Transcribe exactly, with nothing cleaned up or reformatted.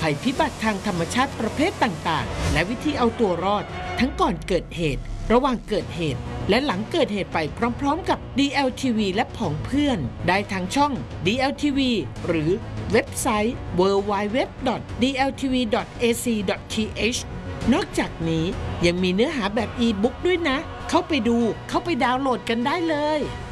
ภัยพิบัติทางธรรมชาติประเภทต่างๆและวิธีเอาตัวรอดทั้งก่อนเกิดเหตุระหว่างเกิดเหตุและหลังเกิดเหตุไปพร้อมๆกับ ดี แอล ที วี และผองเพื่อนได้ทางช่อง ดี แอล ที วี หรือเว็บไซต์ ดับเบิลยู ดับเบิลยู ดับเบิลยู ดอท ดี แอล ที วี ดอท เอ ซี ดอท ที เอช นอกจากนี้ยังมีเนื้อหาแบบอีบุ๊กด้วยนะเข้าไปดูเข้าไปดาวน์โหลดกันได้เลย